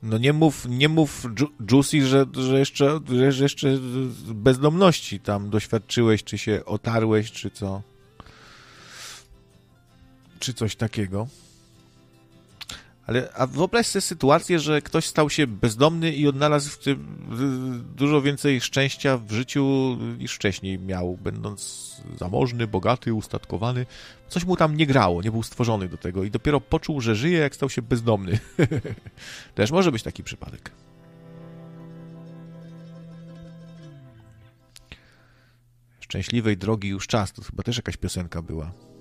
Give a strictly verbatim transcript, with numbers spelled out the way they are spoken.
No nie mów, nie mów Juicy, że, że, jeszcze, że jeszcze bezdomności tam doświadczyłeś, czy się otarłeś, czy co. Czy coś takiego. Ale a wyobraź sobie sytuację, że ktoś stał się bezdomny i odnalazł w tym dużo więcej szczęścia w życiu niż wcześniej miał, będąc zamożny, bogaty, ustatkowany. Coś mu tam nie grało, nie był stworzony do tego i dopiero poczuł, że żyje, jak stał się bezdomny. Też może być taki przypadek. Szczęśliwej drogi już czas, to chyba też jakaś piosenka była.